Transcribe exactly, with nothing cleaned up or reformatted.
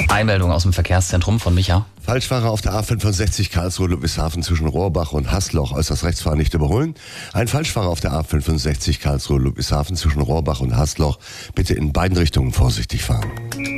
Einmeldung aus dem Verkehrszentrum von Micha. Falschfahrer auf der A fünfundsechzig Karlsruhe-Ludwigshafen zwischen Rohrbach und Hasloch äußerst rechtsfahren nicht überholen. Ein Falschfahrer auf der A fünfundsechzig Karlsruhe-Ludwigshafen zwischen Rohrbach und Hasloch bitte in beiden Richtungen vorsichtig fahren.